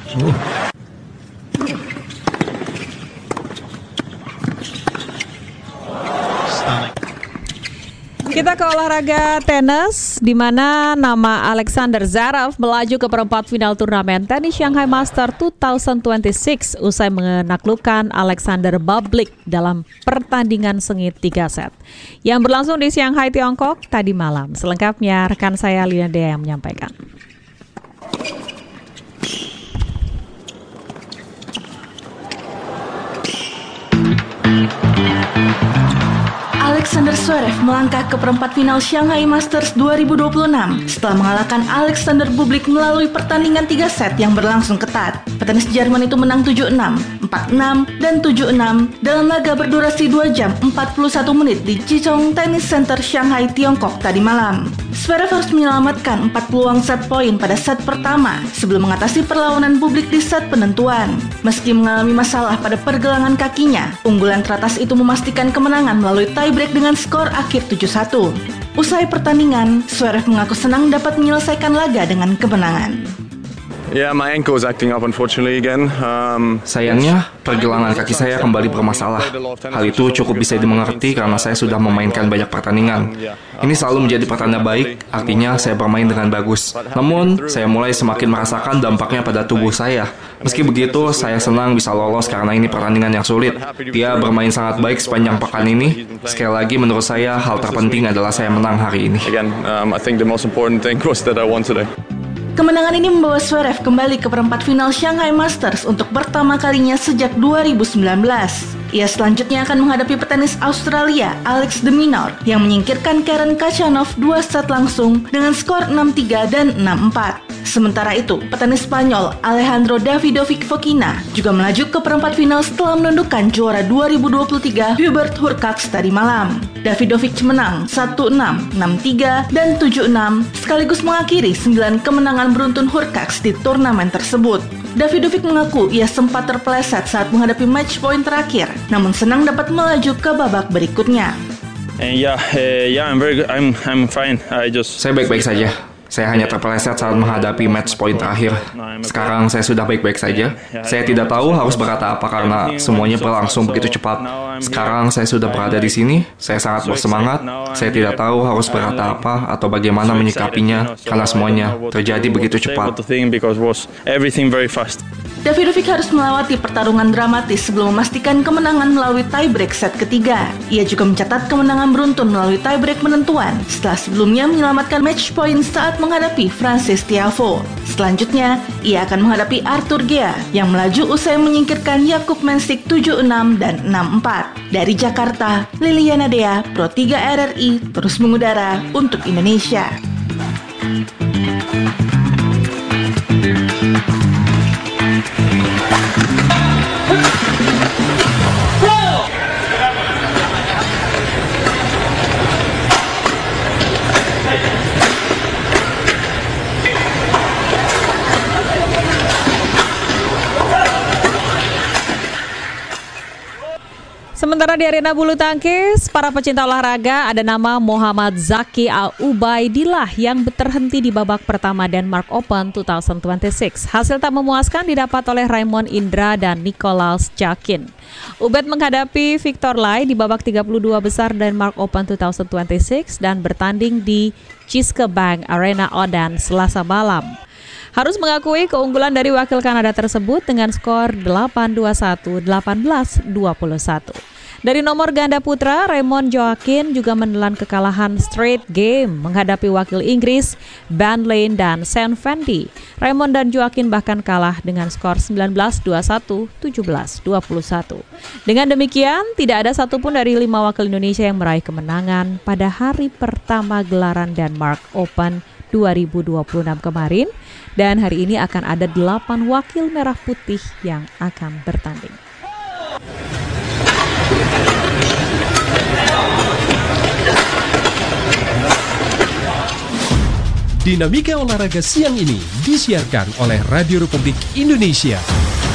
Kita ke olahraga tenis, di mana nama Alexander Zverev melaju ke perempat final turnamen tenis Shanghai Masters 2026 usai menaklukkan Alexander Bublik dalam pertandingan sengit 3 set yang berlangsung di Shanghai, Tiongkok tadi malam. Selengkapnya rekan saya Lina Dea yang menyampaikan. Alexander Zverev melangkah ke perempat final Shanghai Masters 2026 setelah mengalahkan Alexander Bublik melalui pertandingan 3 set yang berlangsung ketat. Petenis Jerman itu menang 7-6, 4-6, dan 7-6 dalam laga berdurasi 2 jam 41 menit di Jichong Tennis Center Shanghai, Tiongkok tadi malam. Zverev harus menyelamatkan 4 peluang set poin pada set pertama sebelum mengatasi perlawanan Bublik di set penentuan. Meski mengalami masalah pada pergelangan kakinya, unggulan teratas itu memastikan kemenangan melalui tiebreak dengan skor akhir 7-1. Usai pertandingan, Zverev mengaku senang dapat menyelesaikan laga dengan kemenangan. Yeah, my ankle is acting up unfortunately again. Sayangnya, pergelangan kaki saya kembali bermasalah. Hal itu cukup bisa dimengerti karena saya sudah memainkan banyak pertandingan. Ini selalu menjadi pertanda baik, artinya saya bermain dengan bagus. Namun, saya mulai semakin merasakan dampaknya pada tubuh saya. Meski begitu, saya senang bisa lolos karena ini pertandingan yang sulit. Dia bermain sangat baik sepanjang pekan ini. Sekali lagi, menurut saya, hal terpenting adalah saya menang hari ini. Again, I think the most important thing was that I won today. Kemenangan ini membawa Zverev kembali ke perempat final Shanghai Masters untuk pertama kalinya sejak 2019. Ia selanjutnya akan menghadapi petenis Australia Alex de Minaur yang menyingkirkan Karen Khachanov 2 set langsung dengan skor 6-3 dan 6-4. Sementara itu, petenis Spanyol Alejandro Davidovic Fokina juga melaju ke perempat final setelah menundukkan juara 2023 Hubert Hurkacz tadi malam. Davidovic menang 1-6, 6-3, dan 7-6 sekaligus mengakhiri 9 kemenangan beruntun Hurkacz di turnamen tersebut. Davidovic mengaku ia sempat terpeleset saat menghadapi match point terakhir, namun senang dapat melaju ke babak berikutnya. I'm fine. Saya baik-baik saja. Saya hanya terpeleset saat menghadapi match point terakhir. Sekarang saya sudah baik-baik saja. Saya tidak tahu harus berkata apa karena semuanya berlangsung begitu cepat. Sekarang saya sudah berada di sini. Saya sangat bersemangat. Saya tidak tahu harus berkata apa atau bagaimana menyikapinya karena semuanya terjadi begitu cepat. Davidovic harus melewati pertarungan dramatis sebelum memastikan kemenangan melalui tiebreak set ketiga. Ia juga mencatat kemenangan beruntun melalui tiebreak penentuan setelah sebelumnya menyelamatkan match point saat menghadapi Frances Tiafoe. Selanjutnya, ia akan menghadapi Arthur Gea yang melaju usai menyingkirkan Jakub Mensik 7-6 dan 6-4. Dari Jakarta, Liliana Dea, Pro 3 RRI, terus mengudara untuk Indonesia. Sementara di arena bulu tangkis, para pecinta olahraga ada nama Muhammad Zaki Al-Ubaidillah yang terhenti di babak pertama Denmark Open 2026. Hasil tak memuaskan didapat oleh Raymond Indra dan Nicolaas Jakin. Ubaid menghadapi Victor Lai di babak 32 besar Denmark Open 2026 dan bertanding di Jyske Bank Arena Odense Selasa malam. Harus mengakui keunggulan dari wakil Kanada tersebut dengan skor 8-21, 18-21. Dari nomor ganda putra, Raymond Joaquin juga menelan kekalahan straight game menghadapi wakil Inggris, Ben Lane dan Sam Fendi. Raymond dan Joaquin bahkan kalah dengan skor 19-21, 17-21. Dengan demikian, tidak ada satupun dari 5 wakil Indonesia yang meraih kemenangan pada hari pertama gelaran Denmark Open 2026 kemarin, dan hari ini akan ada 8 wakil merah putih yang akan bertanding. Dinamika olahraga siang ini disiarkan oleh Radio Republik Indonesia.